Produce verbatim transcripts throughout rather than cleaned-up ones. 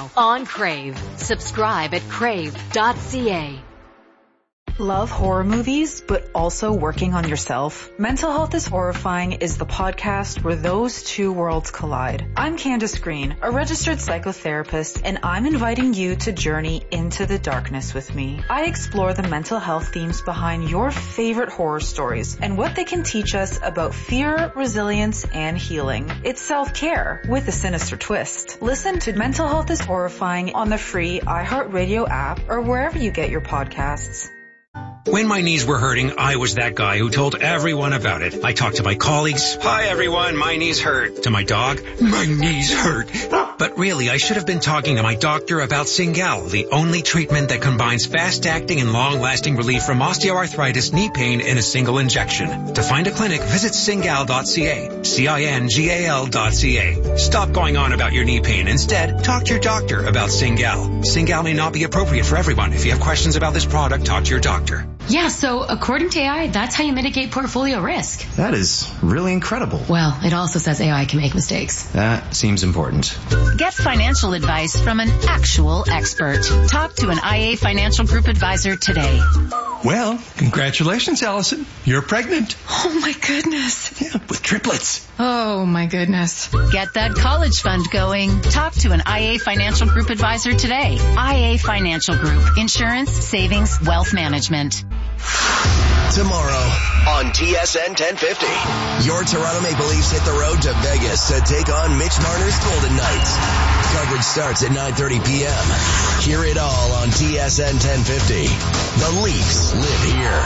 now on Crave. Subscribe at crave dot c a. Love horror movies, but also working on yourself? Mental Health is Horrifying is the podcast where those two worlds collide. I'm Candace Green, a registered psychotherapist, and I'm inviting you to journey into the darkness with me. I explore the mental health themes behind your favorite horror stories and what they can teach us about fear, resilience, and healing. It's self-care with a sinister twist. Listen to Mental Health is Horrifying on the free iHeartRadio app or wherever you get your podcasts. When my knees were hurting, I was that guy who told everyone about it. I talked to my colleagues. Hi, everyone. My knees hurt. To my dog. My knees hurt. But really, I should have been talking to my doctor about Cingal, the only treatment that combines fast-acting and long-lasting relief from osteoarthritis knee pain in a single injection. To find a clinic, visit cingal dot c a. C I N G A L dot C A. Stop going on about your knee pain. Instead, talk to your doctor about Cingal. Cingal may not be appropriate for everyone. If you have questions about this product, talk to your doctor. Yeah, so according to A I, that's how you mitigate portfolio risk. That is really incredible. Well, it also says A I can make mistakes. That seems important. Get financial advice from an actual expert. Talk to an I A Financial Group advisor today. Well, congratulations, Allison. You're pregnant. Oh, my goodness. Yeah, with triplets. Oh, my goodness. Get that college fund going. Talk to an I A Financial Group advisor today. I A Financial Group. Insurance, savings, wealth management. Tomorrow on T S N ten fifty, your Toronto Maple Leafs hit the road to Vegas to take on Mitch Marner's Golden Knights. Coverage starts at nine thirty p.m. Hear it all on T S N ten fifty. The Leafs live here.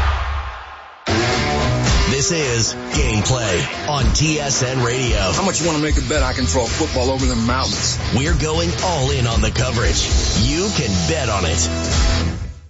This is Gameplay on T S N Radio. How much you want to make a bet I can throw a football over the mountains? We're going all in on the coverage. You can bet on it.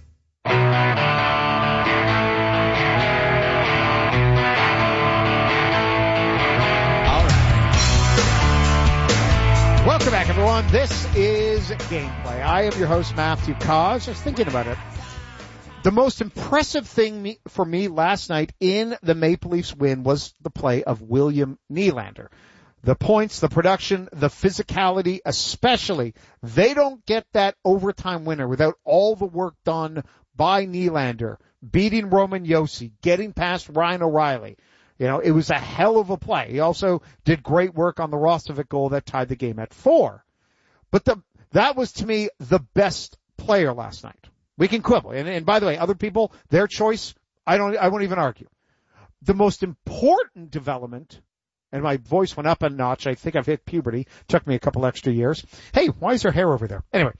Welcome back, everyone. This is Gameplay. I am your host, Matthew Cause. Just thinking about it. The most impressive thing me, for me last night in the Maple Leafs win was the play of William Nylander. The points, the production, the physicality, especially. They don't get that overtime winner without all the work done by Nylander, beating Roman Josi, getting past Ryan O'Reilly. You know, it was a hell of a play. He also did great work on the Rostovich goal that tied the game at four. But the, that was, to me, the best player last night. We can quibble. And, and by the way, other people, their choice, I don't, I won't even argue. The most important development, and my voice went up a notch. I think I've hit puberty. Took me a couple extra years. Hey, why is there hair over there? Anyway.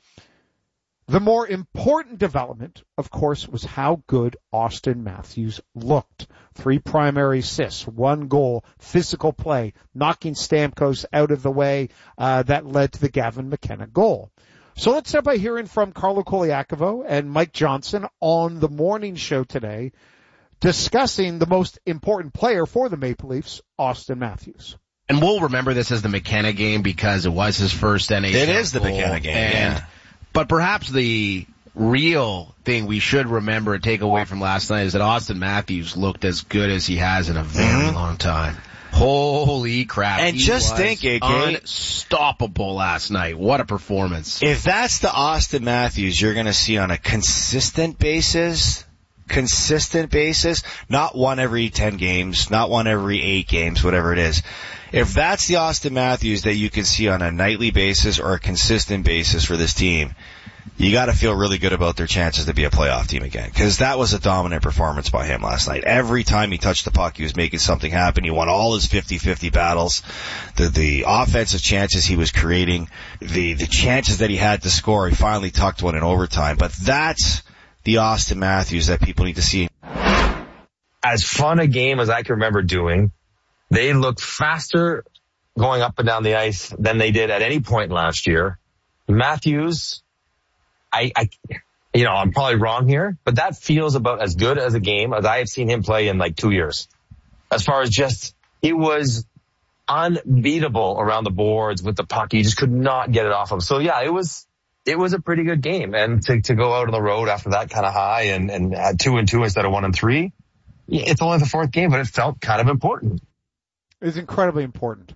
The more important development, of course, was how good Auston Matthews looked. Three primary assists, one goal, physical play, knocking Stamkos out of the way, uh, that led to the Gavin McKenna goal. So let's start by hearing from Carlo Koliakovo and Mike Johnson on the morning show today, discussing the most important player for the Maple Leafs, Auston Matthews. And we'll remember this as the McKenna game because it was his first N H L It is the goal. McKenna game, and, yeah. But perhaps the real thing we should remember and take away from last night is that Auston Matthews looked as good as he has in a very mm-hmm. long time. Holy crap. And he just was think, A K, unstoppable last night. What a performance. If that's the Auston Matthews you're going to see on a consistent basis, consistent basis, not one every ten games, not one every eight games, whatever it is. If that's the Auston Matthews that you can see on a nightly basis or a consistent basis for this team, you got to feel really good about their chances to be a playoff team again. Because that was a dominant performance by him last night. Every time he touched the puck, he was making something happen. He won all his fifty-fifty battles. The the offensive chances he was creating, the the chances that he had to score, he finally tucked one in overtime. But that's the Auston Matthews that people need to see. As fun a game as I can remember doing, they looked faster going up and down the ice than they did at any point last year. Matthews, I, I, you know, I'm probably wrong here, but that feels about as good as a game as I have seen him play in like two years. As far as just, he was unbeatable around the boards with the puck. You just could not get it off him. So yeah, it was, it was a pretty good game. And to, to go out on the road after that kind of high and, and had two and two instead of one and three, it's only the fourth game, but it felt kind of important. It's incredibly important.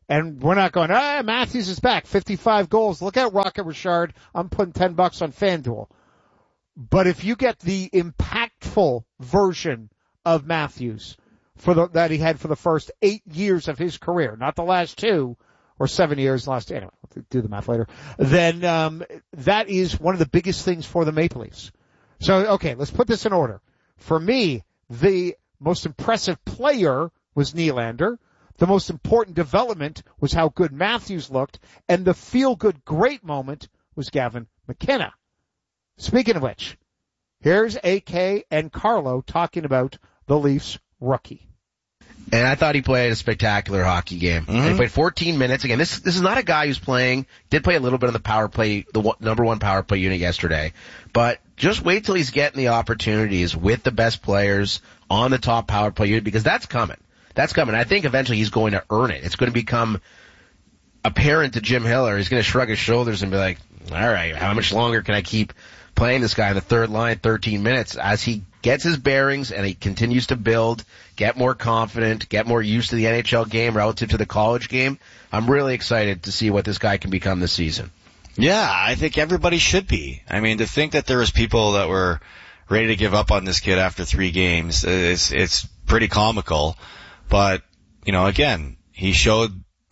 And we're not going, ah, Matthews is back, fifty-five goals. Look at Rocket Richard. I'm putting ten bucks on FanDuel. But if you get the impactful version of Matthews for the, that he had for the first eight years of his career, not the last two or seven years, last, anyway, we'll do the math later, then, um, that is one of the biggest things for the Maple Leafs. So, okay, let's put this in order. For me, the most impressive player was Nylander. The most important development was how good Matthews looked, and the feel-good great moment was Gavin McKenna. Speaking of which, here's A K and Carlo talking about the Leafs rookie. And I thought he played a spectacular hockey game. Mm-hmm. And he played fourteen minutes. Again, this this is not a guy who's playing, did play a little bit on the power play, the one, number one power play unit yesterday. But just wait till he's getting the opportunities with the best players on the top power play unit, because that's coming. That's coming. I think eventually he's going to earn it. It's going to become apparent to Jim Hiller. He's going to shrug his shoulders and be like, all right, how much longer can I keep playing this guy in the third line, thirteen minutes, as he gets his bearings and he continues to build, get more confident, get more used to the N H L game relative to the college game. I'm really excited to see what this guy can become this season. Yeah, I think everybody should be. I mean, to think that there was people that were ready to give up on this kid after three games, it's, it's pretty comical. But, you know, again, he showed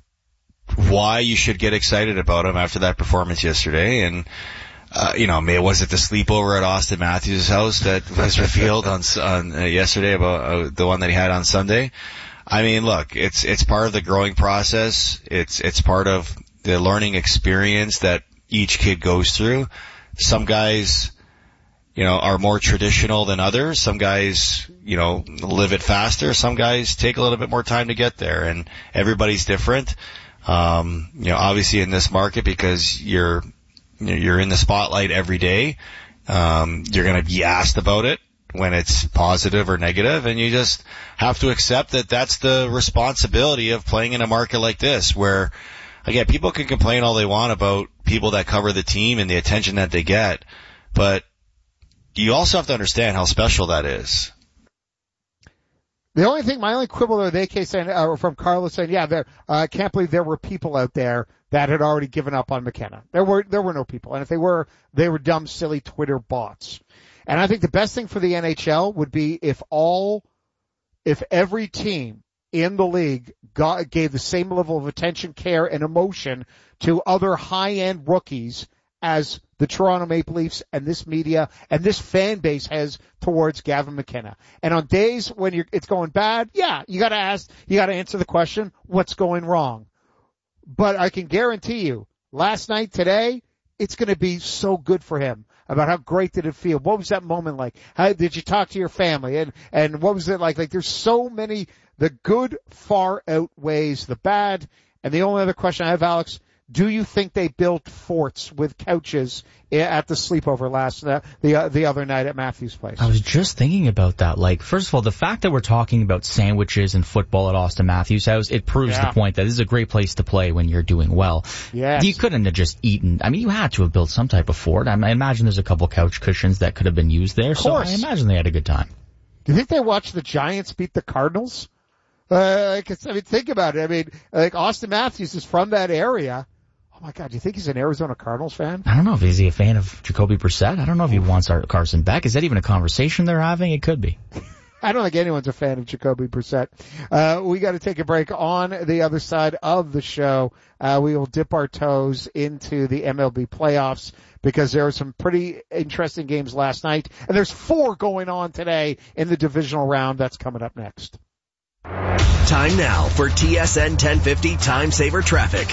why you should get excited about him after that performance yesterday. And, uh, you know, was it the sleepover at Austin Matthews' house that was revealed on, on uh, yesterday about uh, the one that he had on Sunday? I mean, look, it's, it's part of the growing process. It's, it's part of the learning experience that each kid goes through. Some guys, you know, are more traditional than others. Some guys, you know, live it faster. Some guys take a little bit more time to get there, and everybody's different. Um, you know, obviously in this market, because you're, you're in the spotlight every day, um, you're going to be asked about it when it's positive or negative, and you just have to accept that that's the responsibility of playing in a market like this, where, again, people can complain all they want about people that cover the team and the attention that they get, but you also have to understand how special that is. The only thing, my only quibble there, they case saying, uh, from Carlos saying, yeah, there, I uh, can't believe there were people out there that had already given up on McKenna. There were, there were no people. And if they were, they were dumb, silly Twitter bots. And I think the best thing for the N H L would be if all, if every team in the league got, gave the same level of attention, care, and emotion to other high-end rookies as the Toronto Maple Leafs and this media and this fan base has towards Gavin McKenna. And on days when you're, it's going bad, yeah, you gotta ask, you gotta answer the question, what's going wrong? But I can guarantee you, last night, today, it's gonna be so good for him. About how great did it feel? What was that moment like? How did you talk to your family? And, and what was it like? Like, there's so many, the good far outweighs the bad. And the only other question I have, Alex, do you think they built forts with couches at the sleepover last uh, the uh, the other night at Matthews' place? I was just thinking about that. Like, first of all, the fact that we're talking about sandwiches and football at Austin Matthews' house, it proves yeah. the point that this is a great place to play when you're doing well. Yes. You couldn't have just eaten. I mean, you had to have built some type of fort. I, I imagine there's a couple couch cushions that could have been used there. Of so course. I imagine they had a good time. Do you think they watched the Giants beat the Cardinals? Uh, I mean, think about it. I mean, like, Austin Matthews is from that area. Oh my God, do you think he's an Arizona Cardinals fan? I don't know if he's a fan of Jacoby Brissett. I don't know if he wants our Carson Beck. Is that even a conversation they're having? It could be. I don't think anyone's a fan of Jacoby Brissett. Uh, we got to take a break. On the other side of the show, uh, we will dip our toes into the M L B playoffs because there were some pretty interesting games last night, and there's four going on today in the divisional round. That's coming up next. Time now for T S N ten fifty Time Saver Traffic.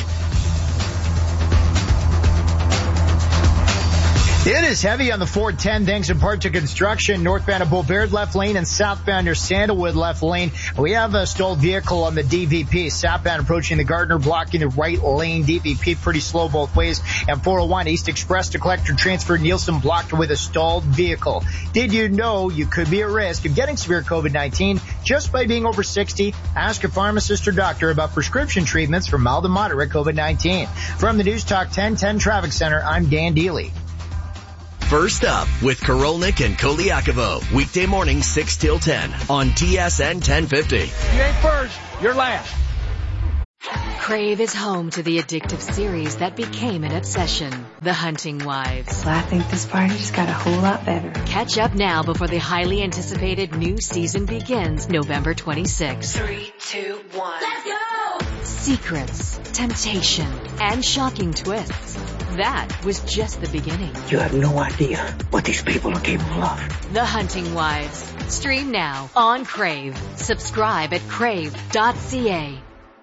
It is heavy on the four ten thanks in part to construction. Northbound of Beauvert left lane and southbound near Sandalwood left lane. We have a stalled vehicle on the D V P. Southbound approaching the Gardner blocking the right lane. D V P pretty slow both ways. And four oh one East Express to collector transfer Nielsen blocked with a stalled vehicle. Did you know you could be at risk of getting severe COVID nineteen just by being over sixty? Ask your pharmacist or doctor about prescription treatments for mild and moderate COVID nineteen. From the News Talk ten ten Traffic Center, I'm Dan Deely. First up with Korolnik and Koliakovo. Weekday morning six till ten on T S N ten fifty. You ain't first, you're last. Crave is home to the addictive series that became an obsession, The Hunting Wives. Well, I think this party just got a whole lot better. Catch up now before the highly anticipated new season begins November twenty-sixth. Three, two, one. Let's go! Secrets, temptation, and shocking twists. That was just the beginning. You have no idea what these people are capable of. The Hunting Wives. Stream now on Crave. Subscribe at crave dot c a.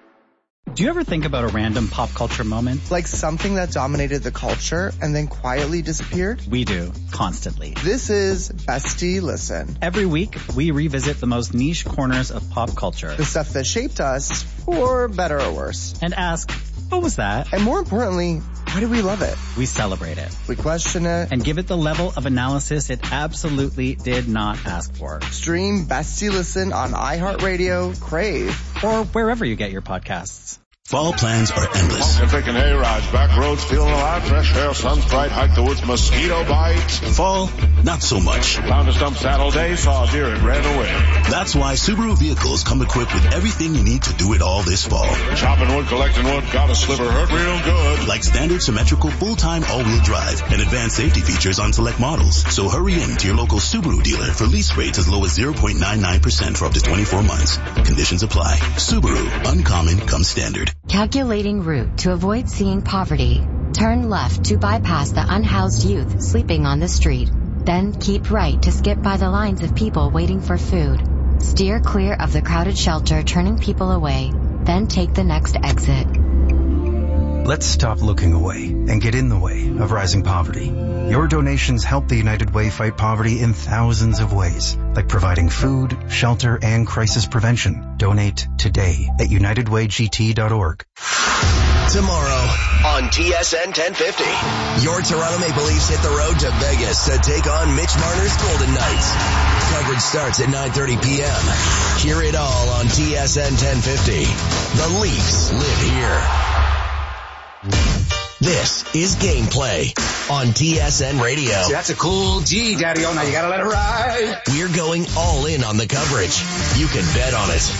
Do you ever think about a random pop culture moment? Like something that dominated the culture and then quietly disappeared? We do, constantly. This is Bestie Listen. Every week, we revisit the most niche corners of pop culture. The stuff that shaped us, for better or worse. And ask, what was that? And more importantly, why do we love it? We celebrate it. We question it. And give it the level of analysis it absolutely did not ask for. Stream Bestie Listen on iHeartRadio, Crave, or wherever you get your podcasts. Fall plans are endless. Walking, picking hay-rides, back roads, feeling alive, fresh air, sun's bright, hike the woods, mosquito bite. Fall, not so much. Found a stump saddle day, saw a deer and ran away. That's why Subaru vehicles come equipped with everything you need to do it all this fall. Chopping wood, collecting wood, got a sliver, hurt real good. Like standard symmetrical full-time all-wheel drive and advanced safety features on select models. So hurry in to your local Subaru dealer for lease rates as low as zero point nine nine percent for up to twenty-four months. Conditions apply. Subaru, uncommon comes standard. Calculating route to avoid seeing poverty. Turn left to bypass the unhoused youth sleeping on the street. Then keep right to skip by the lines of people waiting for food. Steer clear of the crowded shelter turning people away. Then take the next exit. Let's stop looking away and get in the way of rising poverty. Your donations help the United Way fight poverty in thousands of ways, like providing food, shelter, and crisis prevention. Donate today at united way g t dot org. Tomorrow on T S N ten fifty, your Toronto Maple Leafs hit the road to Vegas to take on Mitch Marner's Golden Knights. Coverage starts at nine thirty p.m. Hear it all on T S N ten fifty. The Leafs live here. This is Gameplay on T S N Radio. See, that's a cool G, Daddy-O. Now you gotta let it ride. We're going all in on the coverage. You can bet on it.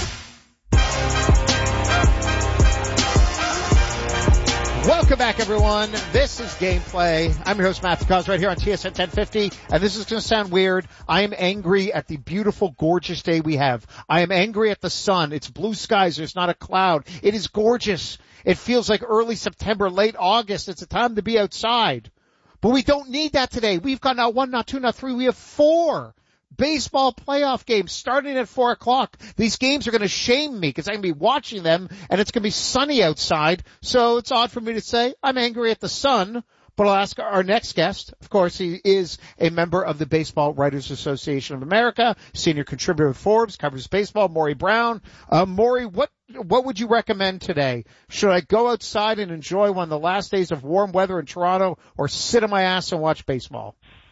Welcome back, everyone. This is Gameplay. I'm your host, Matthew Cos, right here on T S N ten fifty. And this is going to sound weird. I am angry at the beautiful, gorgeous day we have. I am angry at the sun. It's blue skies. There's not a cloud. It is gorgeous. It feels like early September, late August. It's a time to be outside. But we don't need that today. We've got not one, not two, not three. We have four baseball playoff games starting at four o'clock. These games are going to shame me because I'm going to be watching them and it's going to be sunny outside. So it's odd for me to say I'm angry at the sun. But I'll ask our next guest. Of course, he is a member of the Baseball Writers Association of America, senior contributor at Forbes, covers baseball, Maury Brown. Uh, Maury, what what would you recommend today? Should I go outside and enjoy one of the last days of warm weather in Toronto, or sit on my ass and watch baseball?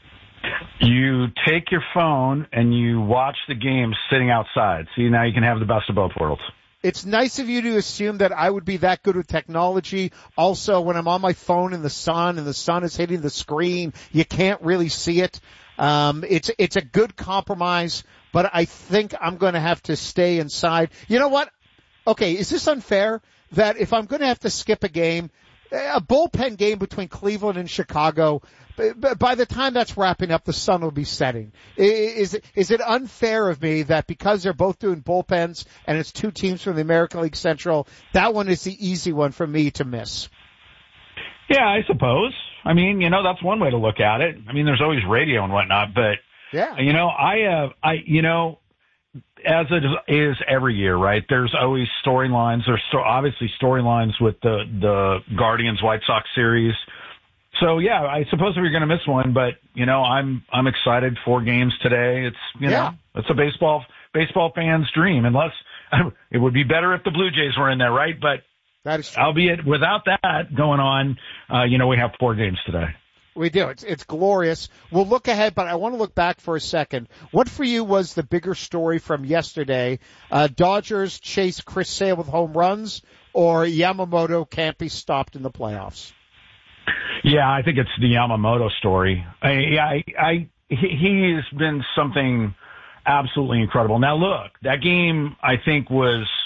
You take your phone and you watch the game sitting outside. See, now you can have the best of both worlds. It's nice of you to assume that I would be that good with technology. Also, when I'm on my phone in the sun and the sun is hitting the screen, you can't really see it. Um, it's, it's a good compromise, but I think I'm going to have to stay inside. You know what? Okay, is this unfair that if I'm going to have to skip a game, a bullpen game between Cleveland and Chicago, by the time that's wrapping up, the sun will be setting. Is it, is it unfair of me that because they're both doing bullpens and it's two teams from the American League Central, that one is the easy one for me to miss? Yeah, I suppose. I mean, you know, that's one way to look at it. I mean, there's always radio and whatnot, but, yeah, you know, I have, I, you know, as it is every year, right? There's always storylines. There's so obviously storylines with the, the Guardians White Sox series. So yeah, I suppose we're going to miss one, but you know, I'm, I'm excited for games today. It's, you yeah. know, it's a baseball, baseball fan's dream, unless it would be better if the Blue Jays were in there, right? But that is true. Albeit without that going on, uh, you know, we have four games today. We do. It's, it's glorious. We'll look ahead, but I want to look back for a second. What for you was the bigger story from yesterday? Uh, Dodgers chase Chris Sale with home runs, or Yamamoto can't be stopped in the playoffs? Yeah, I think it's the Yamamoto story. I, I, I, he has been something absolutely incredible. Now look, that game I think was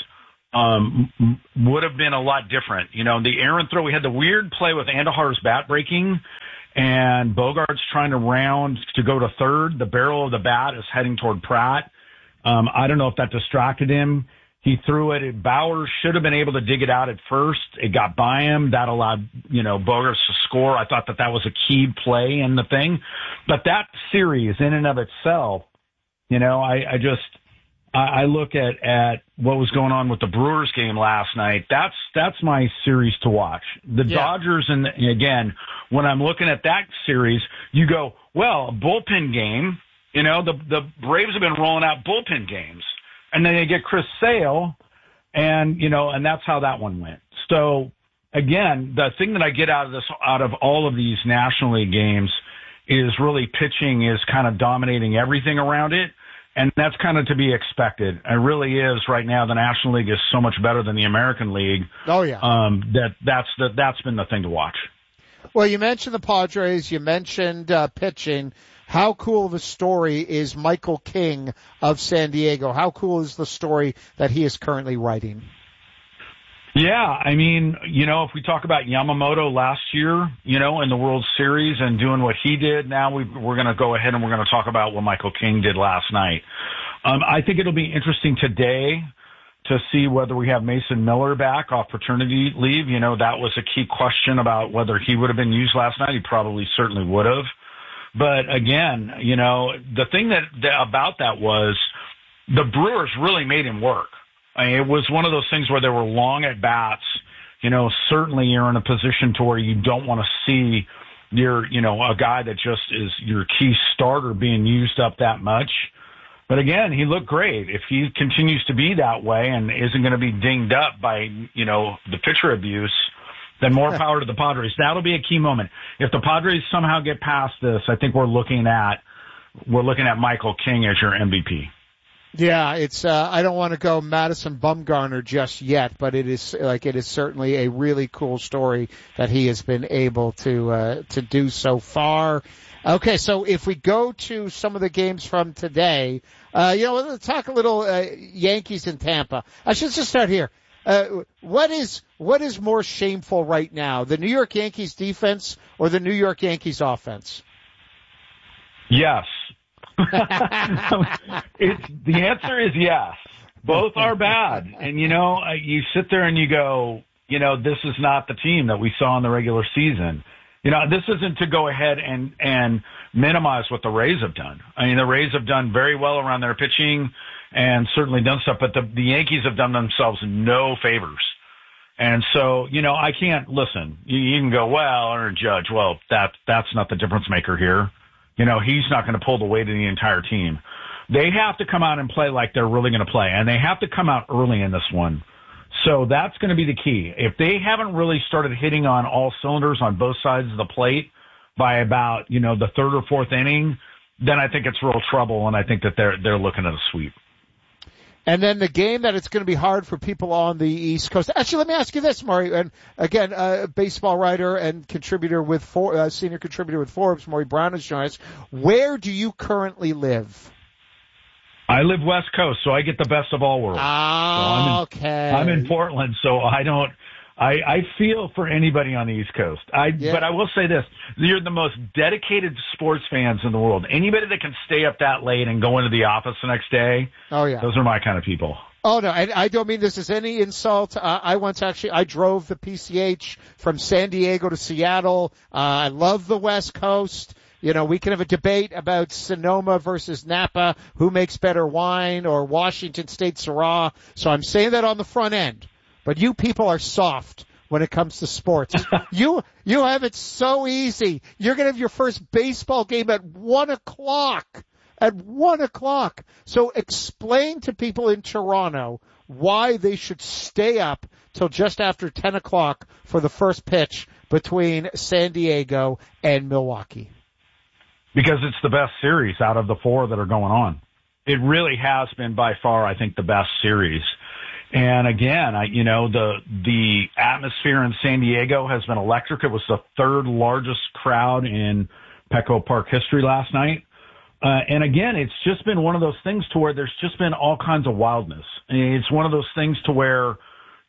um, m- would have been a lot different. You know, the errant throw, we had the weird play with Andujar's bat breaking, and Bogart's trying to round to go to third. The barrel of the bat is heading toward Pratt. Um, I don't know if that distracted him. He threw it. Bauer should have been able to dig it out at first. It got by him. That allowed, you know, Bogarts to score. I thought that that was a key play in the thing. But that series in and of itself, you know, I, I just, I, I look at, at what was going on with the Brewers game last night. That's, that's my series to watch. The yeah. Dodgers, and again, when I'm looking at that series, you go, well, a bullpen game, you know, the, the Braves have been rolling out bullpen games. And then they get Chris Sale, and, you know, and that's how that one went. So, again, the thing that I get out of this, out of all of these National League games is really pitching is kind of dominating everything around it. And that's kind of to be expected. It really is right now. The National League is so much better than the American League. Oh, yeah. Um, that, that's the, that's been the thing to watch. Well, you mentioned the Padres. You mentioned uh, pitching. How cool of a story is Michael King of San Diego? How cool is the story that he is currently writing? Yeah, I mean, you know, if we talk about Yamamoto last year, you know, in the World Series and doing what he did, now we, we're going to go ahead and we're going to talk about what Michael King did last night. Um, I think it'll be interesting today to see whether we have Mason Miller back off paternity leave. You know, that was a key question about whether he would have been used last night. He probably certainly would have. But again, you know, the thing that, that about that was the Brewers really made him work. I mean, it was one of those things where there were long at bats. You know, certainly you're in a position to where you don't want to see your, you know, a guy that just is your key starter being used up that much. But again, he looked great. If he continues to be that way and isn't going to be dinged up by, you know, the pitcher abuse, then more power to the Padres. That'll be a key moment. If the Padres somehow get past this, I think we're looking at we're looking at Michael King as your M V P. Yeah, it's. Uh, I don't want to go Madison Bumgarner just yet, but it is like it is certainly a really cool story that he has been able to uh, to do so far. Okay, so if we go to some of the games from today, uh, you know, let's talk a little uh, Yankees in Tampa. I should just start here. Uh, what is what is more shameful right now, the New York Yankees defense or the New York Yankees offense? Yes. it's, the answer is yes. Both are bad. And, you know, you sit there and you go, you know, this is not the team that we saw in the regular season. You know, this isn't to go ahead and, and minimize what the Rays have done. I mean, the Rays have done very well around their pitching and certainly done stuff, but the, the Yankees have done themselves no favors. And so, you know, I can't listen. You, you can go, well, Aaron Judge, well, that, that's not the difference maker here. You know, he's not going to pull the weight of the entire team. They have to come out and play like they're really going to play, and they have to come out early in this one. So that's going to be the key. If they haven't really started hitting on all cylinders on both sides of the plate by about, you know, the third or fourth inning, then I think it's real trouble, and I think that they're they're looking at a sweep. And then the game that it's going to be hard for people on the East Coast. Actually, let me ask you this, Maury. And again, uh, baseball writer and contributor with For, uh, senior contributor with Forbes, Maury Brown is joining us. Where do you currently live? I live West Coast, so I get the best of all worlds. Ah, so I'm in, okay. I'm in Portland, so I don't. I, I feel for anybody on the East Coast. I, yeah. But I will say this. You're the most dedicated sports fans in the world. Anybody that can stay up that late and go into the office the next day, oh yeah, those are my kind of people. Oh no, I, I don't mean this as any insult. Uh, I once actually, I drove the P C H from San Diego to Seattle. Uh, I love the West Coast. You know, we can have a debate about Sonoma versus Napa, who makes better wine, or Washington State Syrah. So I'm saying that on the front end. But you people are soft when it comes to sports. you you have it so easy. You're going to have your first baseball game at one o'clock. At one o'clock. So explain to people in Toronto why they should stay up till just after ten o'clock for the first pitch between San Diego and Milwaukee. Because it's the best series out of the four that are going on. It really has been by far, I think, the best series. And again, I, you know, the, the atmosphere in San Diego has been electric. It was the third largest crowd in Petco Park history last night. Uh, and again, it's just been one of those things to where there's just been all kinds of wildness. It's one of those things to where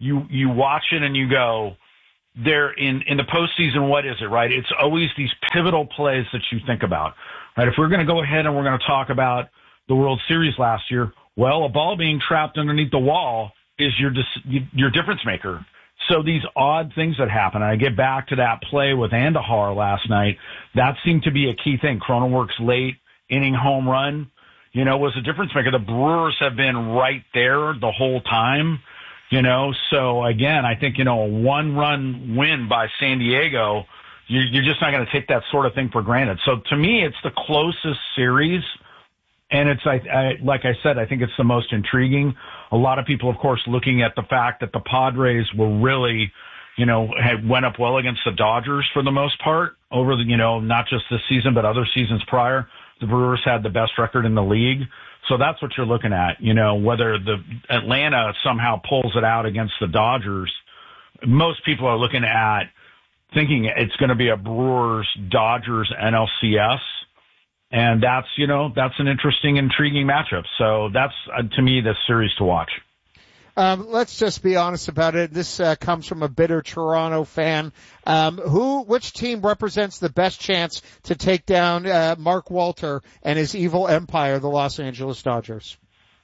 you, you watch it and you go, there in, in the postseason, what is it, right? It's always these pivotal plays that you think about, right? If we're going to go ahead and we're going to talk about the World Series last year, well, a ball being trapped underneath the wall is your, your difference maker. So these odd things that happen, and I get back to that play with Andahar last night, that seemed to be a key thing. Cronenworth's late inning home run, you know, was a difference maker. The Brewers have been right there the whole time, you know. So again, I think, you know, a one run win by San Diego, you, you're just not going to take that sort of thing for granted. So to me, it's the closest series. And it's, I, I, like I said, I think it's the most intriguing. A lot of people, of course, looking at the fact that the Padres were really, you know, had went up well against the Dodgers for the most part over the, you know, not just this season, but other seasons prior. The Brewers had the best record in the league. So that's what you're looking at, you know, whether the Atlanta somehow pulls it out against the Dodgers. Most people are looking at thinking it's going to be a Brewers Dodgers N L C S. And that's, you know, that's an interesting, intriguing matchup. So that's, uh, to me, the series to watch. Um, let's just be honest about it. This uh, comes from a bitter Toronto fan. Um, who, which team represents the best chance to take down uh, Mark Walter and his evil empire, the Los Angeles Dodgers?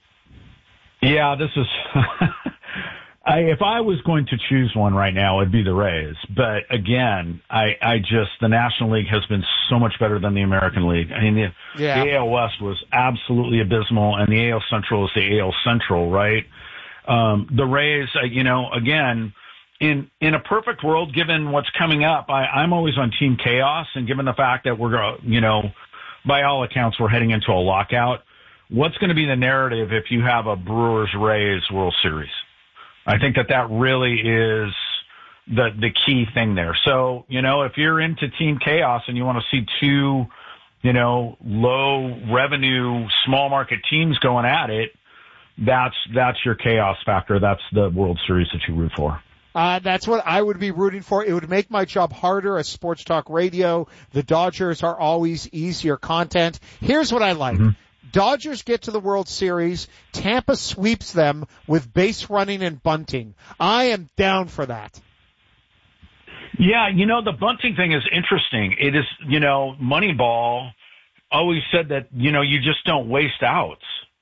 Yeah, this is. I, if I was going to choose one right now, it'd be the Rays. But again, I, I just, the National League has been so much better than the American League. I mean, the, yeah. the A L West was absolutely abysmal, and the A L Central is the A L Central, right? Um, the Rays, uh, you know, again, in, in a perfect world, given what's coming up, I, I'm always on Team Chaos, and given the fact that we're, you know, by all accounts, we're heading into a lockout, what's going to be the narrative if you have a Brewers-Rays World Series? I think that that really is the the key thing there. So, you know, if you're into Team Chaos and you want to see two, you know, low revenue, small market teams going at it, that's that's your chaos factor. That's the World Series that you root for. Uh, that's what I would be rooting for. It would make my job harder as sports talk radio. The Dodgers are always easier content. Here's what I like. Mm-hmm. Dodgers get to the World Series. Tampa sweeps them with base running and bunting. I am down for that. Yeah, you know, the bunting thing is interesting. It is, you know, Moneyball always said that, you know, you just don't waste outs.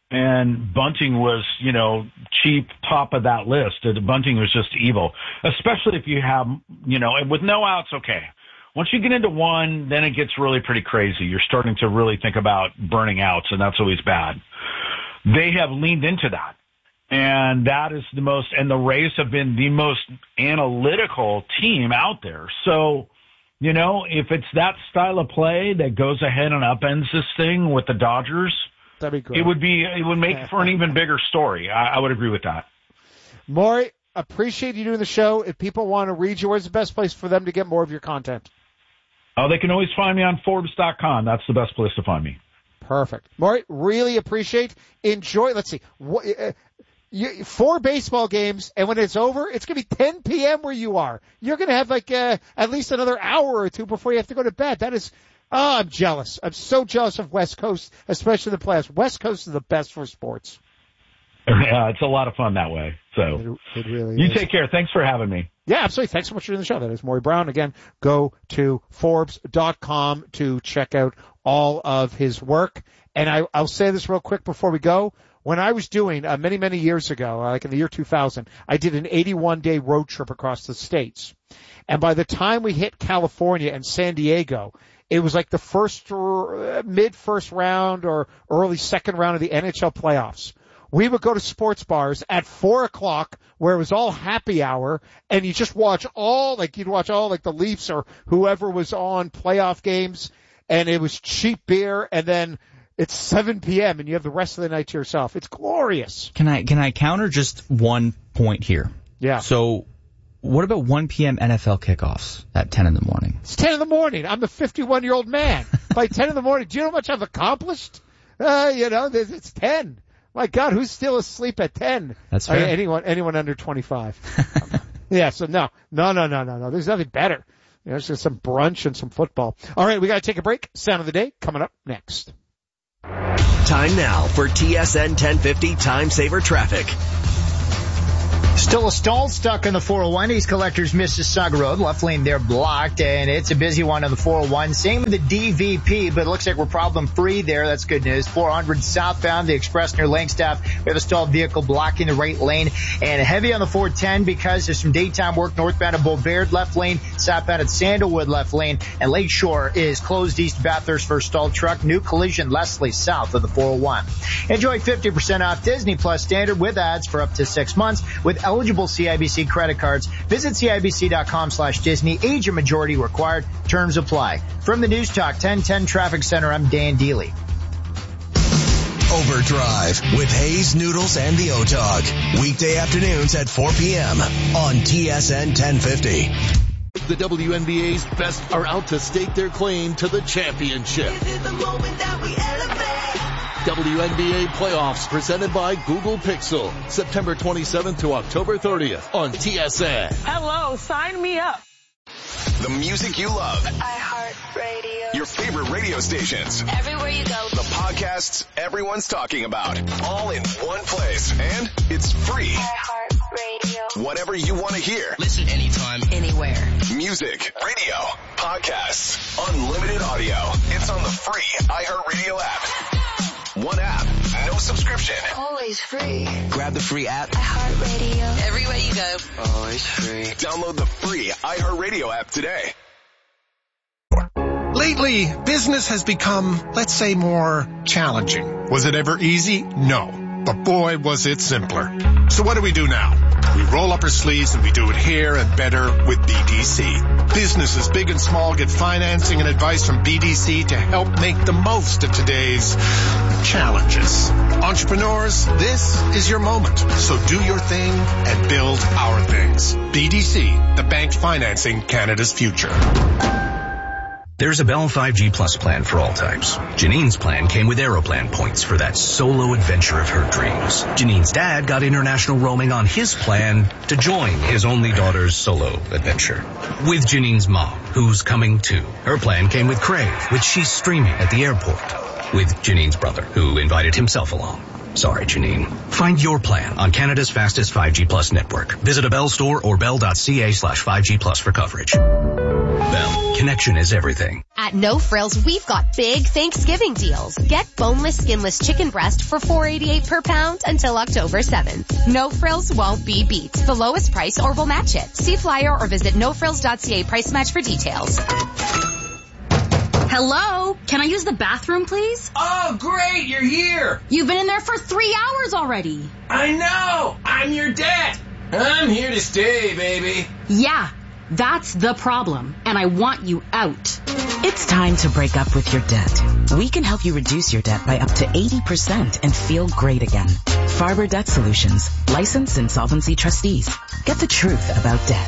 And bunting was, you know, cheap, top of that list. The bunting was just evil, especially if you have, you know, with no outs, okay. Once you get into one, then it gets really pretty crazy. You're starting to really think about burning outs, and that's always bad. They have leaned into that, and that is the most, and the Rays have been the most analytical team out there. So, you know, if it's that style of play that goes ahead and upends this thing with the Dodgers, that'd be great. It would be, it would make for an even bigger story. I, I would agree with that. Maury, appreciate you doing the show. If people want to read you, where's the best place for them to get more of your content? Oh, they can always find me on Forbes dot com. That's the best place to find me. Perfect. Maury, really appreciate, enjoy, let's see, what, uh, you, four baseball games, and when it's over, it's going to be ten p.m. where you are. You're going to have like uh, at least another hour or two before you have to go to bed. That is, oh, I'm jealous. I'm so jealous of West Coast, especially the playoffs. West Coast is the best for sports. Yeah, it's a lot of fun that way. So it, it really you is. Take care. Thanks for having me. Yeah, absolutely. Thanks so much for doing the show. That is Maury Brown. Again, go to Forbes dot com to check out all of his work. And I, I'll say this real quick before we go. When I was doing, uh, many, many years ago, uh, like in the year two thousand, I did an eighty-one day road trip across the states. And by the time we hit California and San Diego, it was like the first, uh, mid-first round or early second round of the N H L playoffs. We would go to sports bars at four o'clock where it was all happy hour, and you just watch all, like you'd watch all like the Leafs or whoever was on playoff games, and it was cheap beer, and then it's seven p.m. and you have the rest of the night to yourself. It's glorious. Can I, can I counter just one point here? Yeah. So what about one p.m. N F L kickoffs at ten in the morning? It's ten in the morning. I'm a fifty-one year old man. By ten in the morning, do you know how much I've accomplished? Uh, you know, it's ten. My God, who's still asleep at ten? That's fair. Uh, anyone, anyone under twenty-five. Yeah, so no, no, no, no, no, no. There's nothing better. You know, it's just some brunch and some football. All right, we got to take a break. Sound of the day coming up next. Time now for T S N ten fifty Time Saver Traffic. Still a stall stuck on the four oh one. East Collectors Mississauga Road. Left lane there blocked, and it's a busy one on the four oh one. Same with the D V P, but it looks like we're problem free there. That's good news. four hundred southbound, the express near Langstaff. We have a stalled vehicle blocking the right lane, and heavy on the four ten because there's some daytime work northbound of Beauvais left lane, southbound at Sandalwood left lane, and Lakeshore is closed east of Bathurst for a stalled truck. New collision Leslie south of the four oh one. Enjoy fifty percent off Disney Plus Standard with ads for up to six months with eligible C I B C credit cards. Visit CIBC.com slash Disney. Age and majority required. Terms apply. From the News Talk ten ten Traffic Center, I'm Dan Deely. Overdrive with Hayes Noodles and the O-Dog. Weekday afternoons at four p.m. on T S N ten fifty. The W N B A's best are out to stake their claim to the championship. This is the moment that we elevate. W N B A playoffs presented by Google Pixel. September twenty-seventh to October thirtieth on T S N. Hello, sign me up. The music you love. iHeartRadio. Your favorite radio stations. Everywhere you go. The podcasts everyone's talking about. All in one place. And it's free. iHeartRadio. Whatever you want to hear. Listen anytime, anywhere. Music, radio, podcasts, unlimited audio. It's on the free iHeartRadio app. One app, no subscription. Always free. Grab the free app. iHeartRadio. Everywhere you go. Always free. Download the free iHeartRadio app today. Lately, business has become, let's say, more challenging. Was it ever easy? No. But boy, was it simpler. So what do we do now? We roll up our sleeves and we do it here and better with B D C. Businesses big and small get financing and advice from B D C to help make the most of today's challenges. Entrepreneurs, this is your moment. So do your thing and build our things. B D C, the bank financing Canada's future. There's a Bell five G Plus plan for all types. Janine's plan came with Aeroplan points for that solo adventure of her dreams. Janine's dad got international roaming on his plan to join his only daughter's solo adventure. With Janine's mom, who's coming too. Her plan came with Crave, which she's streaming at the airport. With Janine's brother, who invited himself along. Sorry, Janine. Find your plan on Canada's fastest five G Plus network. Visit a Bell store or bell.ca slash 5G Plus for coverage. Bell, connection is everything. At No Frills, we've got big Thanksgiving deals. Get boneless, skinless chicken breast for four dollars and eighty-eight cents per pound until October seventh. No Frills won't be beat. The lowest price or we'll match it. See flyer or visit no frills dot c a price match for details. Hello? Can I use the bathroom, please? Oh, great, you're here. You've been in there for three hours already. I know. I'm your dad. I'm here to stay, baby. Yeah, that's the problem, and I want you out. It's time to break up with your debt. We can help you reduce your debt by up to eighty percent and feel great again. Farber Debt Solutions, licensed insolvency trustees. Get the truth about debt.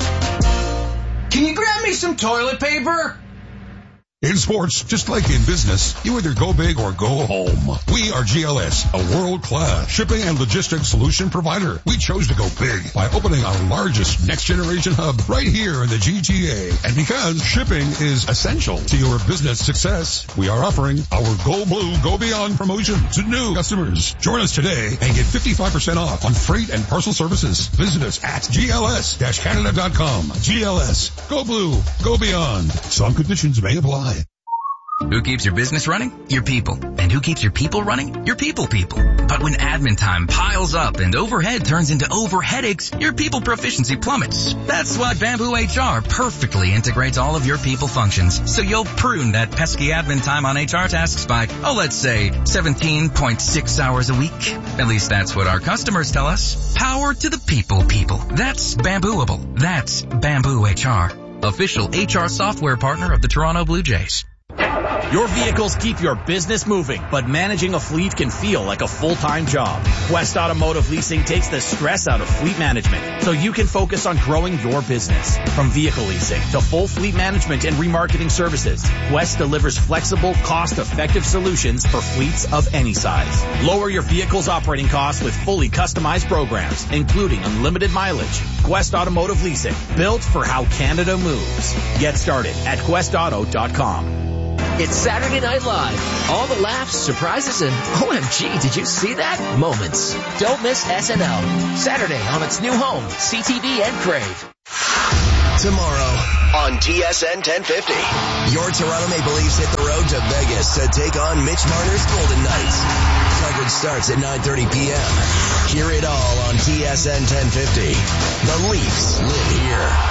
Can you grab me some toilet paper? In sports, just like in business, you either go big or go home. We are G L S, a world-class shipping and logistics solution provider. We chose to go big by opening our largest next-generation hub right here in the G T A. And because shipping is essential to your business success, we are offering our Go Blue, Go Beyond promotion to new customers. Join us today and get fifty-five percent off on freight and parcel services. Visit us at G L S Canada dot com. G L S, Go Blue, Go Beyond. Some conditions may apply. Who keeps your business running? Your people. And who keeps your people running? Your people people. But when admin time piles up and overhead turns into over headaches, your people proficiency plummets. That's why Bamboo H R perfectly integrates all of your people functions. So you'll prune that pesky admin time on H R tasks by, oh, let's say seventeen point six hours a week. At least that's what our customers tell us. Power to the people people. That's Bambooable. That's Bamboo H R. Official H R software partner of the Toronto Blue Jays. Your vehicles keep your business moving, but managing a fleet can feel like a full-time job. Quest Automotive Leasing takes the stress out of fleet management so you can focus on growing your business. From vehicle leasing to full fleet management and remarketing services, Quest delivers flexible, cost-effective solutions for fleets of any size. Lower your vehicle's operating costs with fully customized programs, including unlimited mileage. Quest Automotive Leasing, built for how Canada moves. Get started at quest auto dot com. It's Saturday Night Live. All the laughs, surprises, and O M G, did you see that? Moments. Don't miss S N L. Saturday on its new home, C T V and Crave. Tomorrow on T S N ten fifty, your Toronto Maple Leafs hit the road to Vegas to take on Mitch Marner's Golden Knights. Coverage starts at nine thirty p.m. Hear it all on T S N ten fifty. The Leafs live here.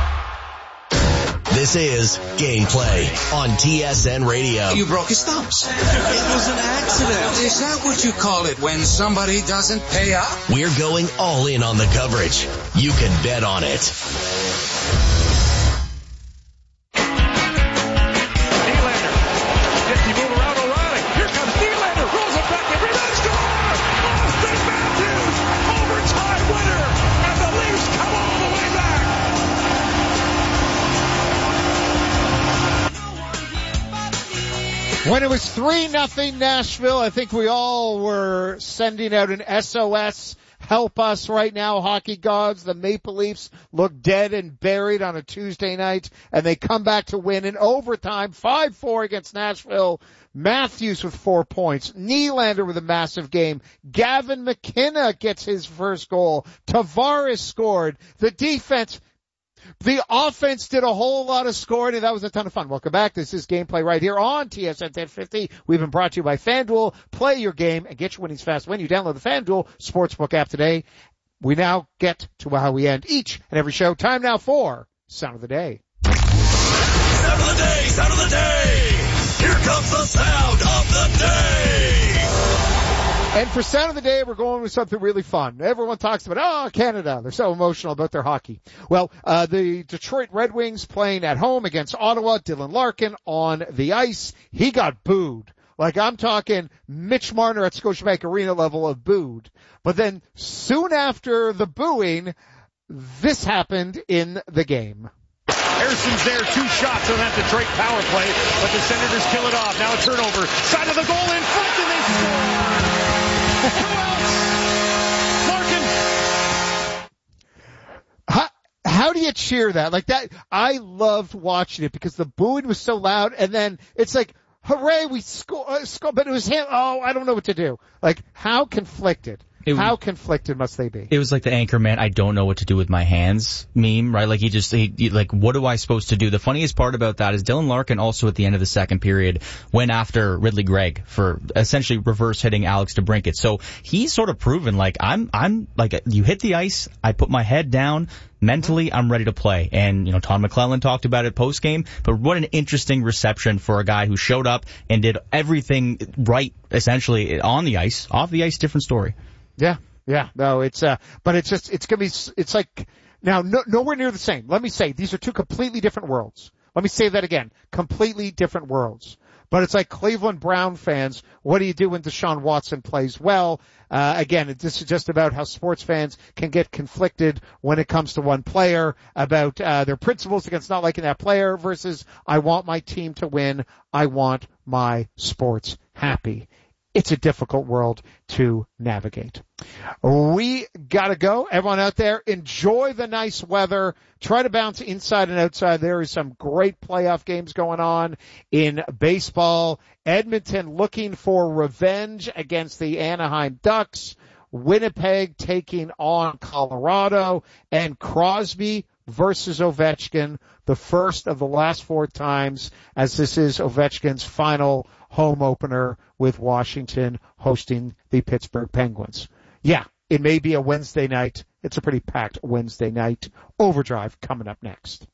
This is Gameplay on T S N Radio. You broke his thumbs. It was an accident. Is that what you call it when somebody doesn't pay up? We're going all in on the coverage. You can bet on it. When it was three nothing Nashville, I think we all were sending out an S O S, help us right now, hockey gods. The Maple Leafs look dead and buried on a Tuesday night, and they come back to win in overtime, five four against Nashville. Matthews with four points. Nylander with a massive game. Gavin McKenna gets his first goal. Tavares scored. The defense... The offense did a whole lot of scoring, and that was a ton of fun. Welcome back. This is Gameplay right here on T S N ten fifty. We've been brought to you by FanDuel. Play your game and get your winnings fast when you download the FanDuel Sportsbook app today. We now get to how we end each and every show. Time now for Sound of the Day. Sound of the Day! Sound of the Day! Here comes the Sound of the Day! And for Sound of the Day, we're going with something really fun. Everyone talks about, oh, Canada. They're so emotional about their hockey. Well, uh, the Detroit Red Wings playing at home against Ottawa. Dylan Larkin on the ice. He got booed. Like, I'm talking Mitch Marner at Scotiabank Arena level of booed. But then soon after the booing, this happened in the game. Harrison's there, two shots on that Detroit power play, but the Senators kill it off. Now a turnover, side of the goal in front, and they score! Two outs! Larkin! How, how do you cheer that? Like that, I loved watching it because the booing was so loud, and then it's like, hooray, we score, uh, score, but it was him, oh, I don't know what to do. Like, how conflicted? It, How conflicted must they be? It was like the Anchorman, I don't know what to do with my hands meme, right? Like he just, he, he, like, what am I supposed to do? The funniest part about that is Dylan Larkin also at the end of the second period went after Ridley Gregg for essentially reverse hitting Alex DeBrincat. So he's sort of proven, like, I'm, I'm, like, you hit the ice, I put my head down, mentally, I'm ready to play. And, you know, Todd McClellan talked about it post game, but what an interesting reception for a guy who showed up and did everything right, essentially, on the ice. Off the ice, different story. Yeah, yeah, no, it's, uh, but it's just, it's gonna be, it's like, now, no, nowhere near the same. Let me say, these are two completely different worlds. Let me say that again. Completely different worlds. But it's like Cleveland Brown fans, what do you do when Deshaun Watson plays well? Uh, again, this is just about how sports fans can get conflicted when it comes to one player, about, uh, their principles against not liking that player versus, I want my team to win. I want my sports happy. It's a difficult world to navigate. We gotta go. Everyone out there, enjoy the nice weather. Try to bounce inside and outside. There is some great playoff games going on in baseball. Edmonton looking for revenge against the Anaheim Ducks. Winnipeg taking on Colorado. And Crosby versus Ovechkin, the first of the last four times, as this is Ovechkin's final home opener with Washington hosting the Pittsburgh Penguins. Yeah, it may be a Wednesday night. It's a pretty packed Wednesday night. Overdrive coming up next.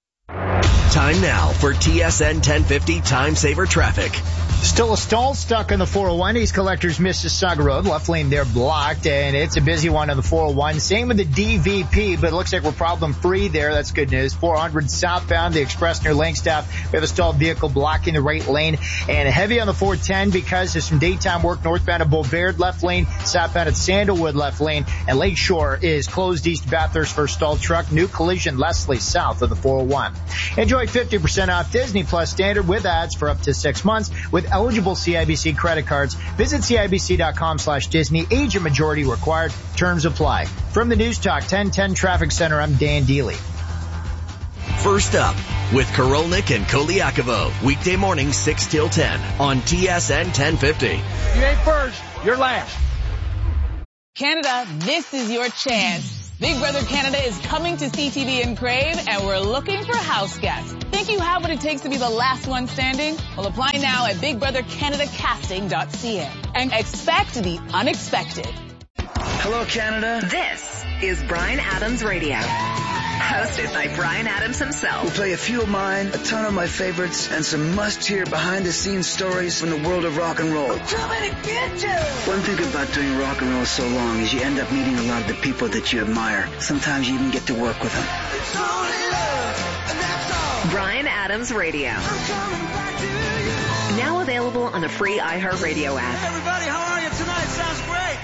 Time now for T S N ten fifty Time Saver Traffic. Still a stall stuck on the four oh one East Collectors Mississauga Road. Left lane there blocked, and it's a busy one on the four oh one. Same with the D V P, but it looks like we're problem free there. That's good news. four hundred southbound, the Express near Langstaff. We have a stalled vehicle blocking the right lane, and heavy on the four ten because there's some daytime work northbound at Boulevard left lane, southbound at Sandalwood left lane, and Lakeshore is closed east Bathurst for a stalled truck. New collision Leslie south of the four oh one. Enjoy fifty percent off Disney Plus Standard with ads for up to six months with eligible C I B C credit cards. Visit CIBC.com slash Disney. Age and majority required. Terms apply. From the News Talk ten ten Traffic Center, I'm Dan Deely. First Up with Korolnik and Koliakovo. Weekday morning six till ten on T S N ten fifty. You ain't first, you're last. Canada, this is your chance. Big Brother Canada is coming to C T V and Crave, and we're looking for house guests. Think you have what it takes to be the last one standing? Well, apply now at big brother canada casting dot c a and expect the unexpected. Hello, Canada. This is Bryan Adams Radio. Hosted by Bryan Adams himself. We'll play a few of mine, a ton of my favorites, and some must-hear behind-the-scenes stories from the world of rock and roll. I'm coming to get you! One thing about doing rock and roll so long is you end up meeting a lot of the people that you admire. Sometimes you even get to work with them. It's only love, and that's all. Bryan Adams Radio. I'm coming back to you. Now available on the free iHeartRadio app. Hey, everybody, how are you tonight? Sounds great.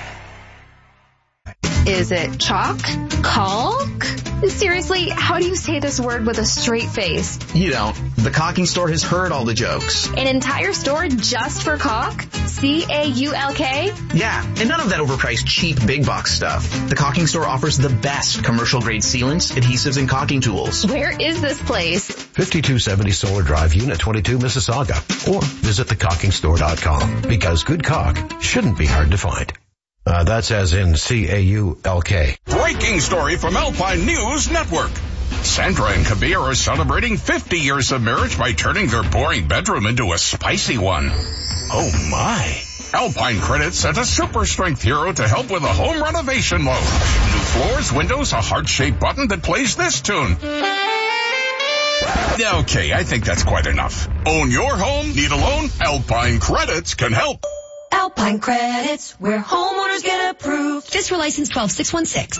Is it chalk? Caulk? Seriously, how do you say this word with a straight face? You don't. The Caulking Store has heard all the jokes. An entire store just for caulk? C A U L K? Yeah, and none of that overpriced cheap big box stuff. The Caulking Store offers the best commercial grade sealants, adhesives, and caulking tools. Where is this place? fifty-two seventy Solar Drive, Unit twenty-two, Mississauga. Or visit the caulking store dot com, because good caulk shouldn't be hard to find. Uh, that's as in C A U L K. Breaking story from Alpine News Network. Sandra and Kabir are celebrating fifty years of marriage by turning their boring bedroom into a spicy one. Oh my. Alpine Credit sent a super strength hero to help with a home renovation loan. New floors, windows, a heart-shaped button that plays this tune. Okay, I think that's quite enough. Own your home? Need a loan? Alpine Credits can help. Alpine Credits, where homeowners get approved. FISRA license twelve six one six.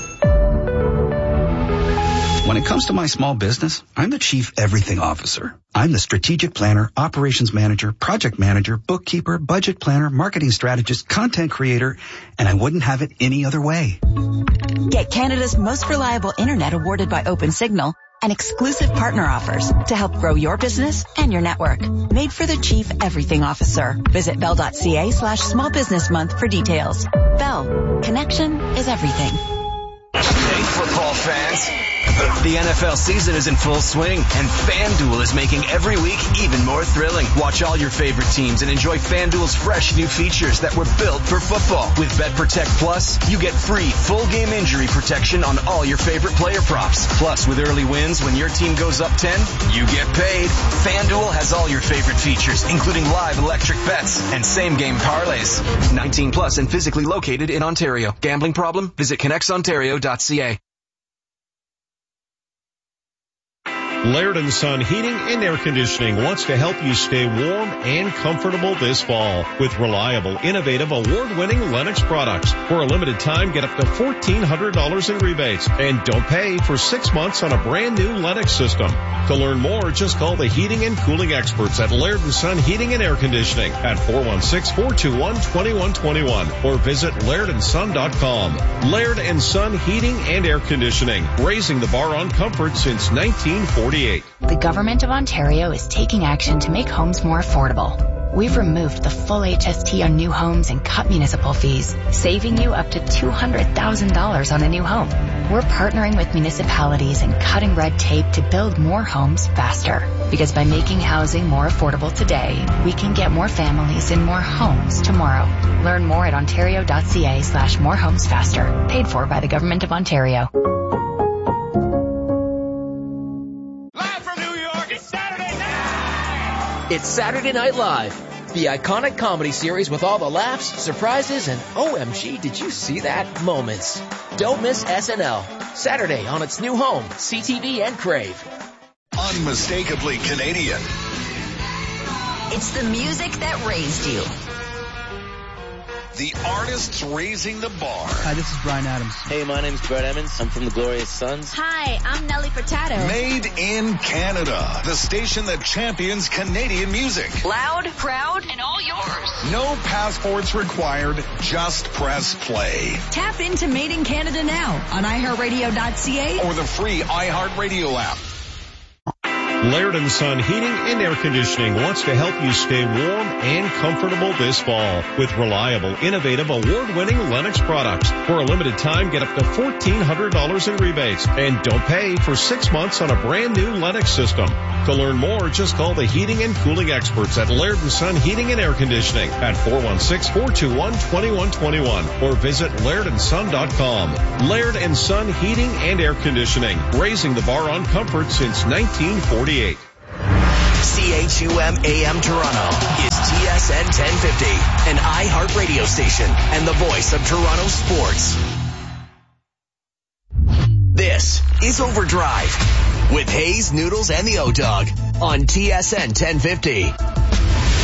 When it comes to my small business, I'm the Chief Everything Officer. I'm the strategic planner, operations manager, project manager, bookkeeper, budget planner, marketing strategist, content creator, and I wouldn't have it any other way. Get Canada's most reliable internet awarded by OpenSignal and exclusive partner offers to help grow your business and your network. Made for the Chief Everything Officer. Visit bell.ca slash small business month for details. Bell. Connection is everything. Hey, football fans. The N F L season is in full swing, and FanDuel is making every week even more thrilling. Watch all your favorite teams and enjoy FanDuel's fresh new features that were built for football. With BetProtect Plus, you get free full game injury protection on all your favorite player props. Plus, with early wins, when your team goes up ten, you get paid. FanDuel has all your favorite features, including live electric bets and same-game parlays. nineteen plus and physically located in Ontario. Gambling problem? Visit connects ontario dot c a. Laird and Son Heating and Air Conditioning wants to help you stay warm and comfortable this fall with reliable, innovative, award-winning Lennox products. For a limited time, get up to fourteen hundred dollars in rebates and don't pay for six months on a brand new Lennox system. To learn more, just call the heating and cooling experts at Laird and Son Heating and Air Conditioning at four one six, four two one, two one two one or visit laird and son dot com. Laird and Son Heating and Air Conditioning, raising the bar on comfort since nineteen forty-eight. The Government of Ontario is taking action to make homes more affordable. We've removed the full H S T on new homes and cut municipal fees, saving you up to two hundred thousand dollars on a new home. We're partnering with municipalities and cutting red tape to build more homes faster. Because by making housing more affordable today, we can get more families in more homes tomorrow. Learn more at ontario.ca slash more homes faster. Paid for by the Government of Ontario. It's Saturday Night Live, the iconic comedy series with all the laughs, surprises, and O M G, did you see that moments. Don't miss S N L, Saturday on its new home, C T V and Crave. Unmistakably Canadian. It's the music that raised you. The artists raising the bar. Hi, this is Bryan Adams. Hey, my name's Brett Emmons. I'm from the Glorious Sons. Hi, I'm Nelly Furtado. Made in Canada. The station that champions Canadian music. Loud, proud, and all yours. No passports required. Just press play. Tap into Made in Canada now on i heart radio dot c a or the free iHeartRadio app. Laird and Son Heating and Air Conditioning wants to help you stay warm and comfortable this fall with reliable, innovative, award-winning Lennox products. For a limited time, get up to fourteen hundred dollars in rebates and don't pay for six months on a brand new Lennox system. To learn more, just call the heating and cooling experts at Laird and Son Heating and Air Conditioning at four one six, four two one, two one two one or visit laird and son dot com. Laird and Son Heating and Air Conditioning, raising the bar on comfort since nineteen forty-eight. C H U M A M Toronto is T S N ten fifty, an iHeart radio station and the voice of Toronto sports. This is Overdrive with Hayes, Noodles, and the O-Dog on T S N ten fifty.